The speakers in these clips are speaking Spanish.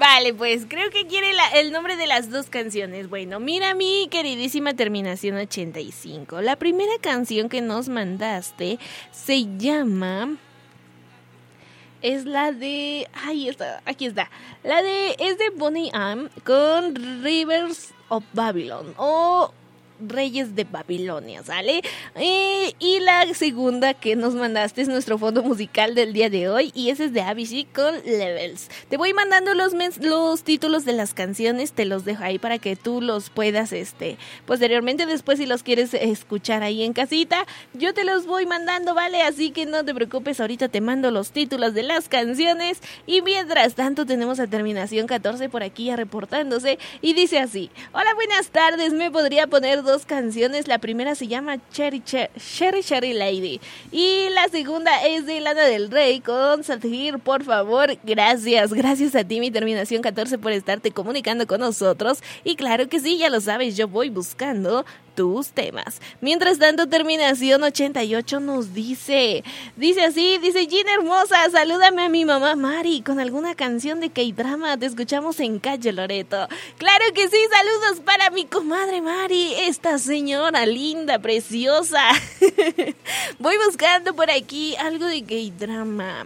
Vale, pues creo que quiere el nombre de las dos canciones. Bueno, mira mi queridísima terminación 85. La primera canción que nos mandaste se llama... Es la de... aquí está. Es de Bonnie M con Rivers of Babylon o Reyes de Babilonia, ¿sale? Y la segunda que nos mandaste es nuestro fondo musical del día de hoy y ese es de Avicii con Levels. Te voy mandando los títulos de las canciones, te los dejo ahí para que tú los puedas, posteriormente, después si los quieres escuchar ahí en casita, yo te los voy mandando, ¿vale? Así que no te preocupes, ahorita te mando los títulos de las canciones y mientras tanto tenemos a terminación 14 por aquí ya reportándose y dice así: hola, buenas tardes, ¿me podría poner dos canciones? La primera se llama Cherry Lady y la segunda es de Lana del Rey con Satir, por favor. Gracias a ti, mi terminación 14, por estarte comunicando con nosotros y claro que sí, ya lo sabes, yo voy buscando tus temas. Mientras tanto, terminación 88 nos dice así, dice: Gina hermosa, salúdame a mi mamá Mari con alguna canción de K-drama, te escuchamos en Calle Loreto. Claro que sí, saludos para mi comadre Mari, esta señora linda, preciosa. Voy buscando por aquí algo de K-drama.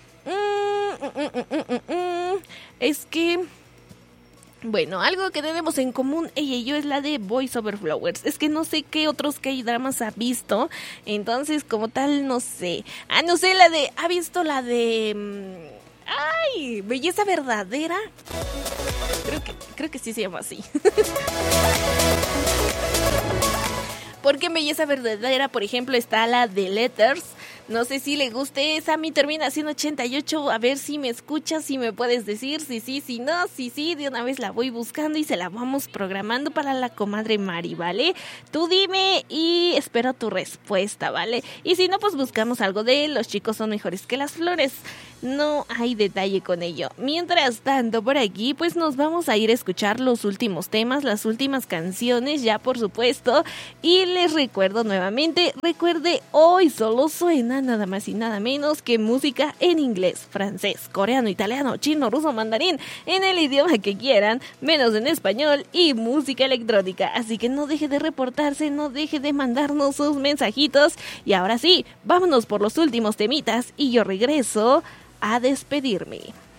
Es que... bueno, algo que tenemos en común ella y yo es la de Boys Over Flowers. Es que no sé qué otros K-dramas ha visto, entonces como tal no sé. No sé, ha visto la de... Belleza Verdadera. Creo que sí se llama así. Porque en Belleza Verdadera, por ejemplo, está la de Letters. No sé si le guste esa, mi terminación 88. A ver si me escuchas, si me puedes decir si no, sí, de una vez la voy buscando y se la vamos programando para la comadre Mari, ¿vale? Tú dime y espero tu respuesta, ¿vale? Y si no, pues buscamos algo de Los chicos son mejores que las flores. No hay detalle con ello. Mientras tanto, por aquí, pues nos vamos a ir a escuchar los últimos temas, las últimas canciones, ya por supuesto. Y les recuerdo nuevamente, recuerde, hoy solo suena nada más y nada menos que música en inglés, francés, coreano, italiano, chino, ruso, mandarín, en el idioma que quieran, menos en español, y música electrónica. Así que no deje de reportarse, no deje de mandarnos sus mensajitos. Y ahora sí, vámonos por los últimos temitas y yo regreso a despedirme.